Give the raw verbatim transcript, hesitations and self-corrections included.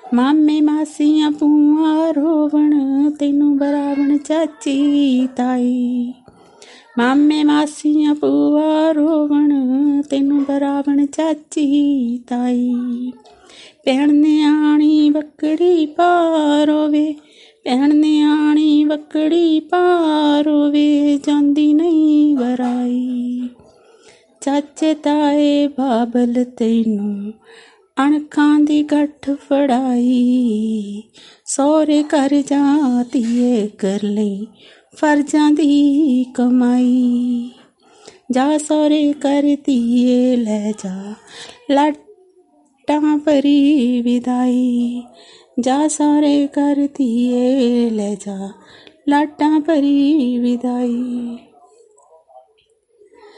ਮਾਮੇ ਮਾਸੀਆਂ ਭੂਆ ਰੋਵਣ ਤੈਨੂੰ ਬਰਾਵਣ ਚਾਚੀ ਤਾਈ। ਮਾਮੇ ਮਾਸੀਆਂ ਭੂਆ ਰੋਵਣ ਤੈਨੂੰ ਬਰਾਵਣ ਚਾਚੀ ਤਾਈ। ਭੈਣ ਨਿਆਣੀ ਬੱਕੜੀ ਪਾ ਰੋਵੇ, ਭੈਣ ਨਿਆਣੀ ਬੱਕੜੀ ਪਾ ਰੋਵੇ, ਜਾਂਦੀ ਨਹੀਂ ਵਰਾਈ। ਚਾਚੇ ਤਾਏ ਬਾਬਲ ਤੈਨੂੰ ਅਣਖਾਂ ਦੀ ਗੱਠ ਫੜਾਈ। ਸਹੁਰੇ ਘਰ ਜਾ ਧੀਏ ਕਰ ਲਈ ਫਰਜ਼ਾਂ ਦੀ ਕਮਾਈ। ਜਾ ਸਹੁਰੇ ਘਰ ਧੀਏ ਲੈ ਜਾ ਲਾਟਾਂ ਭਰੀ ਵਿਦਾਈ। ਜਾ ਸਹੁਰੇ ਘਰ ਧੀਏ ਲੈ ਜਾ ਲਾਟਾਂ ਭਰੀ ਵਿਦਾਈ।